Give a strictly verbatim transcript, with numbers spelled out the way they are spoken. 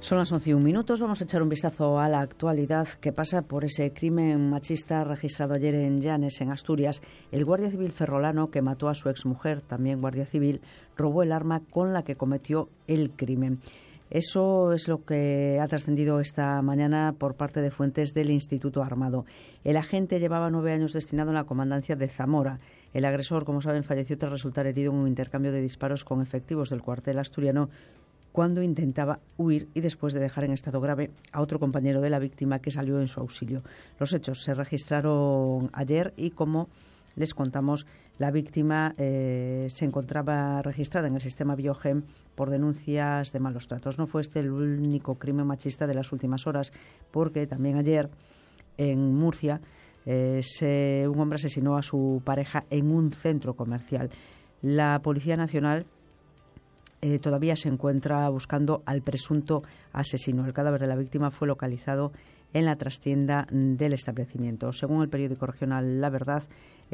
Son las once y un minutos. Vamos a echar un vistazo a la actualidad que pasa por ese crimen machista registrado ayer en Llanes, en Asturias. El guardia civil ferrolano que mató a su exmujer, también guardia civil, robó el arma con la que cometió el crimen. Eso es lo que ha trascendido esta mañana por parte de fuentes del Instituto Armado. El agente llevaba nueve años destinado en la comandancia de Zamora. El agresor, como saben, falleció tras resultar herido en un intercambio de disparos con efectivos del cuartel asturiano cuando intentaba huir y después de dejar en estado grave a otro compañero de la víctima que salió en su auxilio. Los hechos se registraron ayer y, como les contamos, la víctima eh, se encontraba registrada en el sistema Biogem por denuncias de malos tratos. No fue este el único crimen machista de las últimas horas, porque también ayer en Murcia eh, se, un hombre asesinó a su pareja en un centro comercial. La Policía Nacional Eh, todavía se encuentra buscando al presunto asesino. El cadáver de la víctima fue localizado en la trastienda del establecimiento. Según el periódico regional La Verdad,